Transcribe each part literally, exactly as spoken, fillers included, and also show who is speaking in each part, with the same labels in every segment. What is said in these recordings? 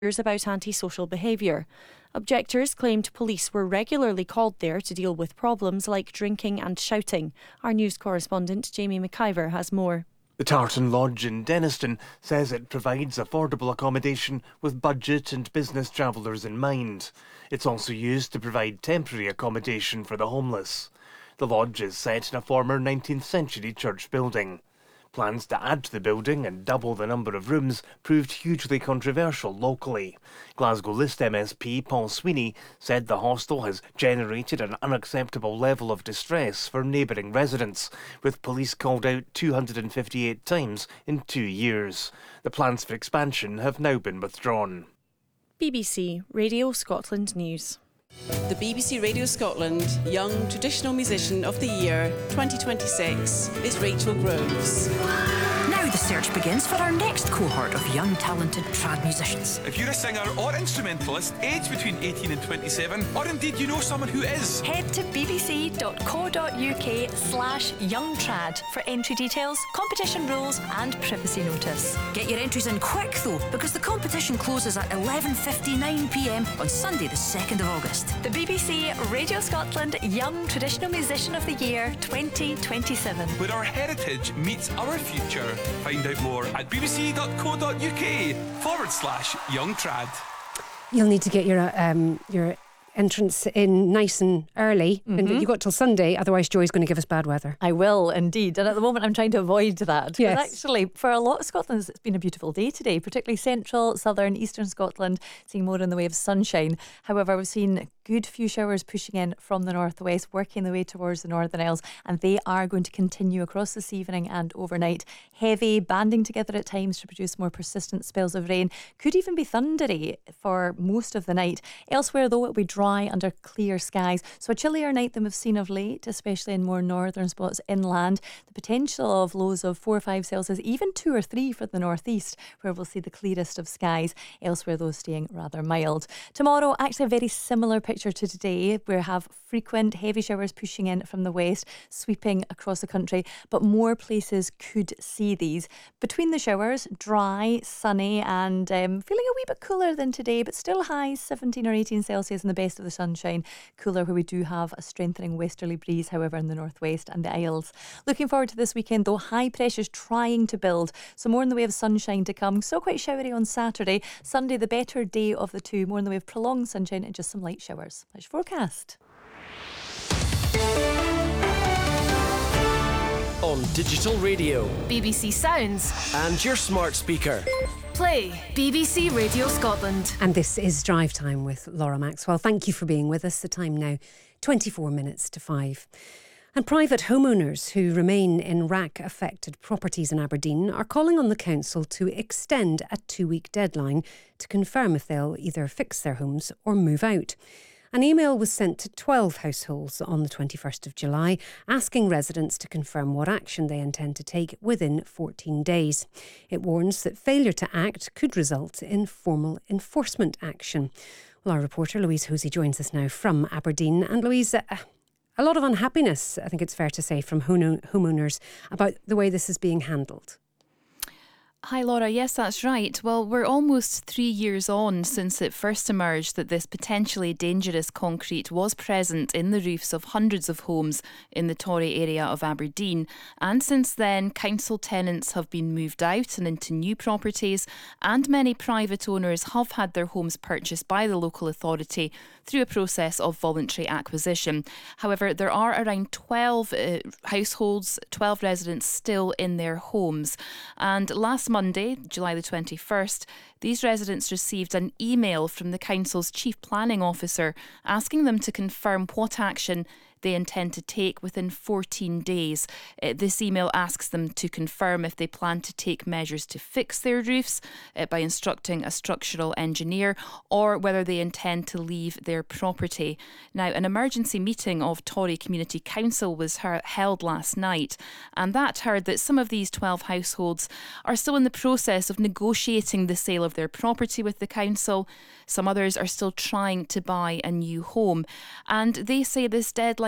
Speaker 1: about antisocial behaviour. Objectors claimed police were regularly called there to deal with problems like drinking and shouting. Our news correspondent Jamie McIver has more.
Speaker 2: The Tartan Lodge in Denniston says it provides affordable accommodation with budget and business travellers in mind. It's also used to provide temporary accommodation for the homeless. The lodge is set in a former nineteenth century church building. Plans to add to the building and double the number of rooms proved hugely controversial locally. Glasgow List M S P Paul Sweeney said the hostel has generated an unacceptable level of distress for neighbouring residents, with police called out two hundred fifty-eight times in two years. The plans for expansion have now been withdrawn.
Speaker 1: B B C Radio Scotland News.
Speaker 3: The B B C Radio Scotland Young Traditional Musician of the Year twenty twenty-six is Rachel Groves.
Speaker 4: Now the search begins for our next cohort of young talented trad musicians.
Speaker 5: If you're a singer or instrumentalist aged between eighteen and twenty-seven, or indeed you know someone who is,
Speaker 4: head to bbc.co.uk slash youngtrad for entry details, competition rules and privacy notice. Get your entries in quick though, because the competition closes at eleven fifty-nine p m on Sunday the second of August. The B B C Radio Scotland Young Traditional Musician of the Year twenty twenty-seven.
Speaker 5: Where our heritage meets our future. Find out more at bbc.co.uk forward slash young trad.
Speaker 6: You'll need to get your um, your entrance in nice and early. Mm-hmm. And you've got till Sunday, otherwise Joy's going to give us bad weather.
Speaker 7: I will indeed. And at the moment I'm trying to avoid that.
Speaker 6: Yes.
Speaker 7: But actually, for a lot of Scotland, it's been a beautiful day today, particularly central, southern, eastern Scotland, seeing more in the way of sunshine. However, we've seen a good few showers pushing in from the northwest, working their way towards the Northern Isles, and they are going to continue across this evening and overnight. Heavy, banding together at times to produce more persistent spells of rain. Could even be thundery for most of the night. Elsewhere, though, it'll be dry under clear skies. So a chillier night than we've seen of late, especially in more northern spots inland. The potential of lows of four or five Celsius, even two or three for the northeast, where we'll see the clearest of skies. Elsewhere, though, staying rather mild. Tomorrow, actually a very similar picture to today. We have frequent heavy showers pushing in from the west, sweeping across the country, but more places could see these. Between the showers, dry, sunny, and um, feeling a wee bit cooler than today, but still highs seventeen or eighteen Celsius in the best of the sunshine. Cooler where we do have a strengthening westerly breeze, however, in the northwest and the Isles. Looking forward to this weekend, though, high pressure's trying to build, so more in the way of sunshine to come. So quite showery on Saturday. Sunday, the better day of the two, more in the way of prolonged sunshine and just some light showers. That's your forecast.
Speaker 8: On digital radio,
Speaker 9: B B C Sounds,
Speaker 8: and your smart speaker.
Speaker 9: Play B B C Radio Scotland.
Speaker 6: And this is Drive Time with Laura Maxwell. Thank you for being with us. The time now, twenty-four minutes to five. And private homeowners who remain in R A C-affected properties in Aberdeen are calling on the council to extend a two-week deadline to confirm if they'll either fix their homes or move out. An email was sent to twelve households on the twenty-first of July asking residents to confirm what action they intend to take within fourteen days. It warns that failure to act could result in formal enforcement action. Well, our reporter Louise Hosey joins us now from Aberdeen. And Louise, uh, a lot of unhappiness, I think it's fair to say, from homeowners about the way this is being handled.
Speaker 10: Hi Laura, yes that's right. Well, we're almost three years on since it first emerged that this potentially dangerous concrete was present in the roofs of hundreds of homes in the Torry area of Aberdeen, and since then council tenants have been moved out and into new properties, and many private owners have had their homes purchased by the local authority through a process of voluntary acquisition. However, there are around twelve uh, households, twelve residents still in their homes, and last Monday, July the twenty-first, these residents received an email from the council's chief planning officer asking them to confirm what action they intend to take within fourteen days. Uh, this email asks them to confirm if they plan to take measures to fix their roofs uh, by instructing a structural engineer, or whether they intend to leave their property. Now, an emergency meeting of Torry Community Council was he- held last night, and that heard that some of these twelve households are still in the process of negotiating the sale of their property with the council. Some others are still trying to buy a new home, and they say this deadline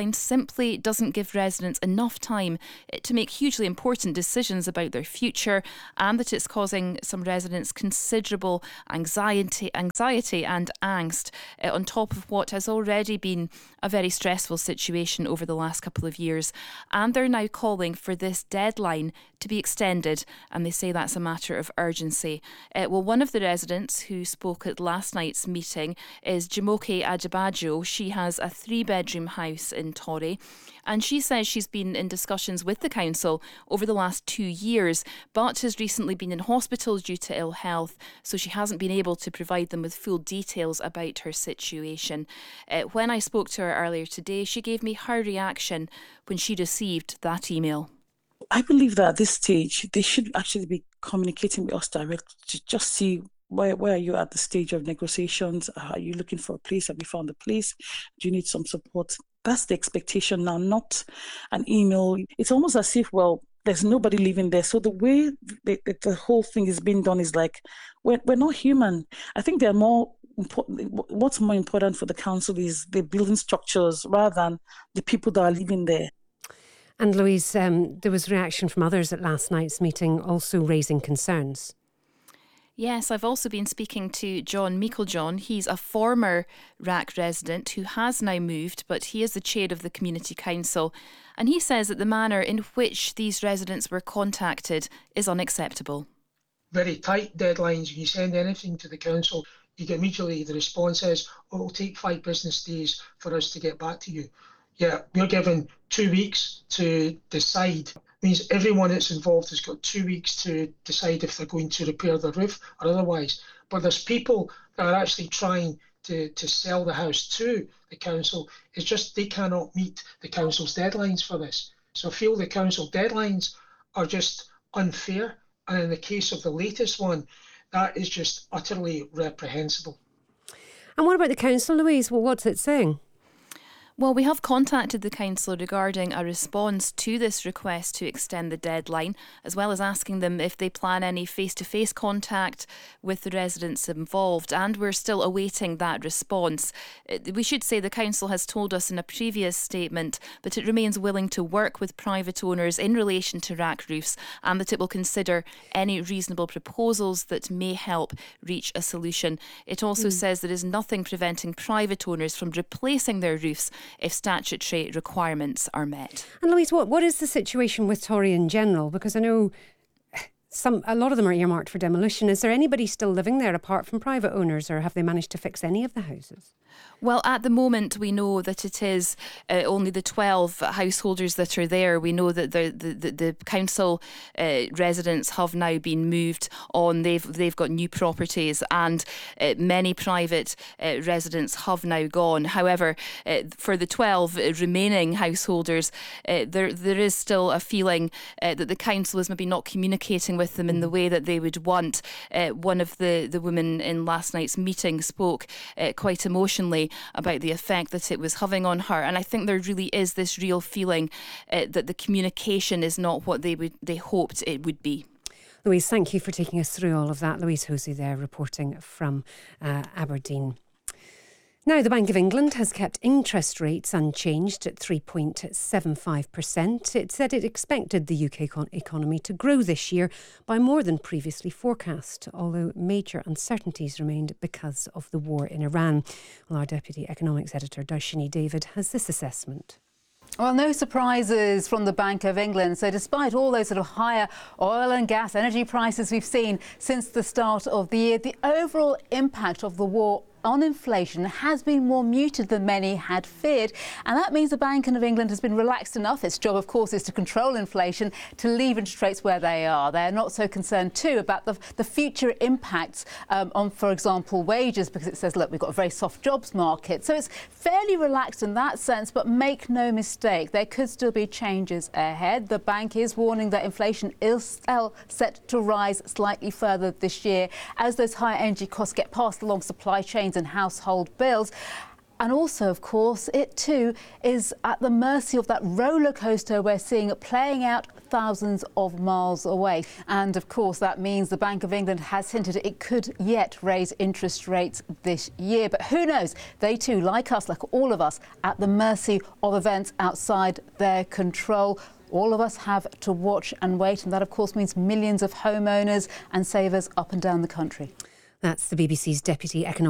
Speaker 10: deadline simply doesn't give residents enough time to make hugely important decisions about their future, and that it's causing some residents considerable anxiety, anxiety and angst uh, on top of what has already been a very stressful situation over the last couple of years. And they're now calling for this deadline to be extended, and they say that's a matter of urgency. Uh, well, one of the residents who spoke at last night's meeting is Jumoke Adebajo. She has a three-bedroom house in Torry, and she says she's been in discussions with the council over the last two years, but has recently been in hospital due to ill health, so she hasn't been able to provide them with full details about her situation. Uh, when I spoke to her earlier today, she gave me her reaction when she received that email.
Speaker 11: I believe that at this stage, they should actually be communicating with us directly to just see where, where are you at the stage of negotiations? Are you looking for a place? Have you found a place? Do you need some support? That's the expectation now, not an email. It's almost as if, well, there's nobody living there. So the way the, the, the whole thing is being done is like, we're, we're not human. I think they're more important. What's more important for the council is the building structures rather than the people that are living there.
Speaker 6: And Louise, um, there was reaction from others at last night's meeting also raising concerns.
Speaker 10: Yes, I've also been speaking to John Meiklejohn. He's a former Rack resident who has now moved, but he is the chair of the Community Council. And he says that the manner in which these residents were contacted is unacceptable.
Speaker 12: Very tight deadlines. When you send anything to the council, you get immediately the response is, oh, it'll take five business days for us to get back to you. Yeah, we're given two weeks to decide. It means everyone that's involved has got two weeks to decide if they're going to repair the roof or otherwise. But there's people that are actually trying to, to sell the house to the council. It's just they cannot meet the council's deadlines for this. So I feel the council deadlines are just unfair. And in the case of the latest one, that is just utterly reprehensible.
Speaker 6: And what about the council, Louise? Well, what's it saying?
Speaker 10: Well, we have contacted the council regarding a response to this request to extend the deadline, as well as asking them if they plan any face-to-face contact with the residents involved, and we're still awaiting that response. We should say the council has told us in a previous statement that it remains willing to work with private owners in relation to rack roofs, and that it will consider any reasonable proposals that may help reach a solution. It also mm. says there is nothing preventing private owners from replacing their roofs if statutory requirements are met.
Speaker 6: And Louise, what, what is the situation with Torry in general? Because I know some a lot of them are earmarked for demolition. Is there anybody still living there apart from private owners, or have they managed to fix any of the houses?
Speaker 10: Well, at the moment, we know that it is uh, only the twelve householders that are there. We know that the the, the, the council uh, residents have now been moved on. They've they've got new properties, and uh, many private uh, residents have now gone. However, uh, for the twelve remaining householders, uh, there there is still a feeling uh, that the council is maybe not communicating with them in the way that they would want. Uh, one of the, the women in last night's meeting spoke uh, quite emotionally about the effect that it was having on her, and I think there really is this real feeling uh, that the communication is not what they would they hoped it would be.
Speaker 6: Louise, thank you for taking us through all of that. Louise Hosey there reporting from uh, Aberdeen. Now, the Bank of England has kept interest rates unchanged at three point seven five percent. It said it expected the U K econ- economy to grow this year by more than previously forecast, although major uncertainties remained because of the war in Iran. Well, our Deputy Economics Editor, Darshini David, has this assessment.
Speaker 13: Well, no surprises from the Bank of England. So despite all those sort of higher oil and gas energy prices we've seen since the start of the year, the overall impact of the war on inflation has been more muted than many had feared. And that means the Bank of England has been relaxed enough. Its job, of course, is to control inflation, to leave interest rates where they are. They're not so concerned, too, about the, the future impacts um, on, for example, wages, because it says, look, we've got a very soft jobs market. So it's fairly relaxed in that sense, but make no mistake, there could still be changes ahead. The bank is warning that inflation is still set to rise slightly further this year as those higher energy costs get passed along supply chains and household bills. And also, of course, it too is at the mercy of that roller coaster we're seeing playing out thousands of miles away. And of course, that means the Bank of England has hinted it could yet raise interest rates this year. But who knows? They too, like us, like all of us, at the mercy of events outside their control. All of us have to watch and wait, and that of course means millions of homeowners and savers up and down the country.
Speaker 6: That's the B B C's Deputy Economic